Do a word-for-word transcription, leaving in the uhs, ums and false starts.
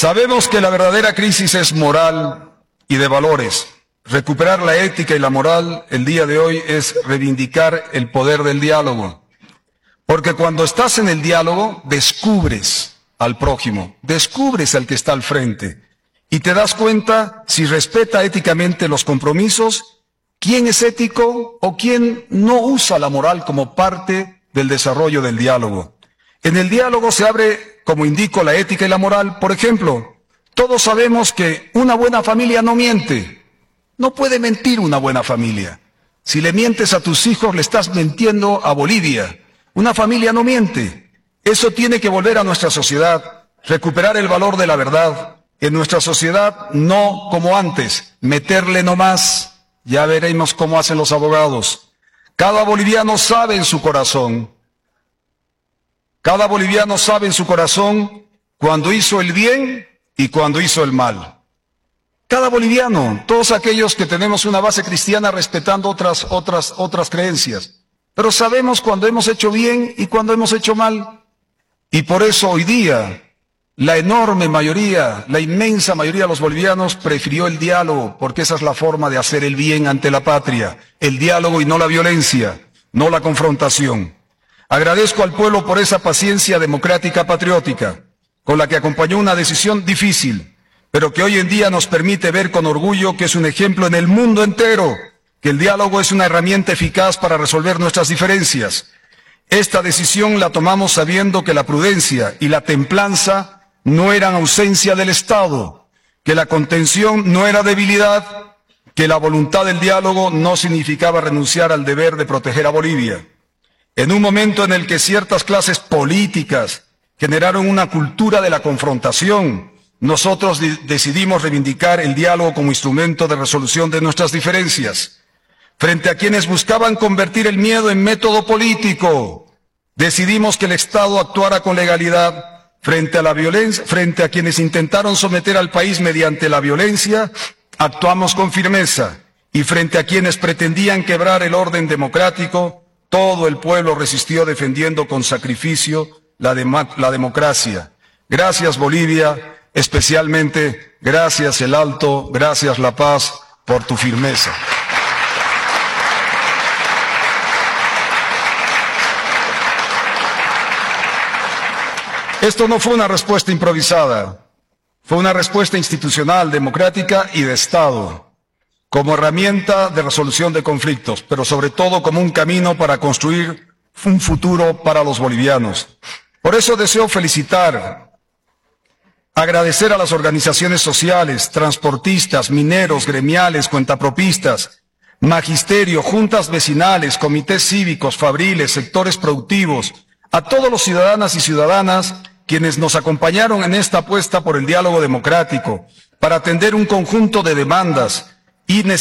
Sabemos que la verdadera crisis es moral y de valores. Recuperar la ética y la moral el día de hoy es reivindicar el poder del diálogo. Porque cuando estás en el diálogo, descubres al prójimo, descubres al que está al frente y te das cuenta si respeta éticamente los compromisos, quién es ético o quién no usa la moral como parte del desarrollo del diálogo. En el diálogo se abre, como indico, la ética y la moral. Por ejemplo, todos sabemos que una buena familia no miente. No puede mentir una buena familia. Si le mientes a tus hijos, le estás mintiendo a Bolivia. Una familia no miente. Eso tiene que volver a nuestra sociedad, recuperar el valor de la verdad. En nuestra sociedad, no como antes, meterle nomás. Ya veremos cómo hacen los abogados. Cada boliviano sabe en su corazón, cada boliviano sabe en su corazón cuando hizo el bien y cuando hizo el mal. Cada boliviano, todos aquellos que tenemos una base cristiana respetando otras, otras, otras creencias. Pero sabemos cuando hemos hecho bien y cuando hemos hecho mal. Y por eso hoy día, la enorme mayoría, la inmensa mayoría de los bolivianos prefirió el diálogo, porque esa es la forma de hacer el bien ante la patria. El diálogo y no la violencia, no la confrontación. Agradezco al pueblo por esa paciencia democrática patriótica, con la que acompañó una decisión difícil, pero que hoy en día nos permite ver con orgullo que es un ejemplo en el mundo entero, que el diálogo es una herramienta eficaz para resolver nuestras diferencias. Esta decisión la tomamos sabiendo que la prudencia y la templanza no eran ausencia del Estado, que la contención no era debilidad, que la voluntad del diálogo no significaba renunciar al deber de proteger a Bolivia. En un momento en el que ciertas clases políticas generaron una cultura de la confrontación, nosotros de- decidimos reivindicar el diálogo como instrumento de resolución de nuestras diferencias. Frente a quienes buscaban convertir el miedo en método político, decidimos que el Estado actuara con legalidad. Frente a la violencia, frente a quienes intentaron someter al país mediante la violencia, actuamos con firmeza. Y frente a quienes pretendían quebrar el orden democrático, todo el pueblo resistió defendiendo con sacrificio la, dema- la democracia. Gracias, Bolivia, especialmente gracias el Alto, gracias La Paz por tu firmeza. Esto no fue una respuesta improvisada, fue una respuesta institucional, democrática y de Estado, como herramienta de resolución de conflictos, pero sobre todo como un camino para construir un futuro para los bolivianos. Por eso deseo felicitar, agradecer a las organizaciones sociales, transportistas, mineros, gremiales, cuentapropistas, magisterio, juntas vecinales, comités cívicos, fabriles, sectores productivos, a todos los ciudadanas y ciudadanas quienes nos acompañaron en esta apuesta por el diálogo democrático, para atender un conjunto de demandas y necesidades